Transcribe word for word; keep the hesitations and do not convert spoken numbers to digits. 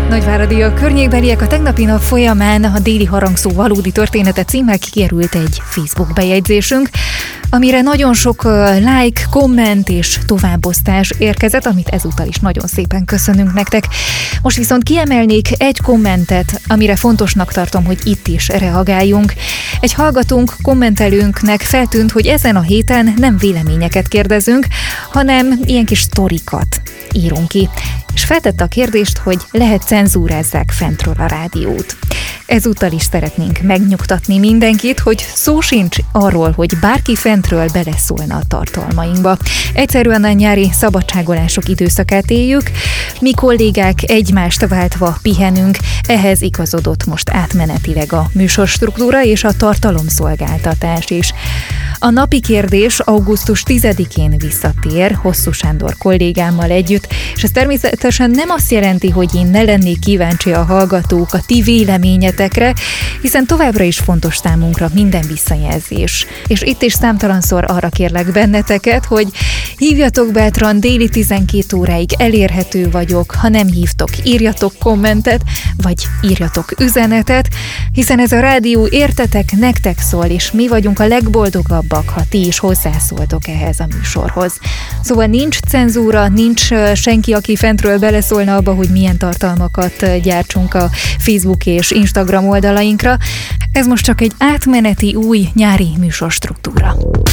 Nagyváradi a környékbeliek a tegnapi nap folyamán a Déli Harangszó valódi története címmel kikerült egy Facebook bejegyzésünk, amire nagyon sok like, komment és továbbosztás érkezett, amit ezúttal is nagyon szépen köszönünk nektek. Most viszont kiemelnék egy kommentet, amire fontosnak tartom, hogy itt is reagáljunk. Egy hallgatónk, kommentelőnknek feltűnt, hogy ezen a héten nem véleményeket kérdezünk, hanem ilyen kis sztorikat írunk ki. És feltette a kérdést, hogy lehet cenzúrázzák fentről a rádiót. Ezúttal is szeretnénk megnyugtatni mindenkit, hogy szó sincs arról, hogy bárki fentről beleszólna a tartalmainkba. Egyszerűen a nyári szabadságolások időszakát éljük, mi kollégák egymást váltva pihenünk, ehhez igazodott most átmenetileg a műsorstruktúra és a tartalomszolgáltatás is. A napi kérdés augusztus tizedikén visszatér Hosszú Sándor kollégámmal együtt, és ez természetesen nem azt jelenti, hogy én ne lennék kíváncsi a hallgatók a ti véleményetekre, hiszen továbbra is fontos számunkra minden visszajelzés. És itt is számtalanszor arra kérlek benneteket, hogy hívjatok bátran, déli tizenkét óráig elérhető vagyok, ha nem hívtok, írjatok kommentet, vagy írjatok üzenetet, hiszen ez a rádió értetek, nektek szól, és mi vagyunk a legboldogabbak, ha ti is hozzászóltok ehhez a műsorhoz. Szóval nincs cenzúra, nincs senki, aki fentről beleszólna abba, hogy milyen tartalmakat gyártsunk a Facebook és Instagram oldalainkra. Ez most csak egy átmeneti új nyári műsorstruktúra.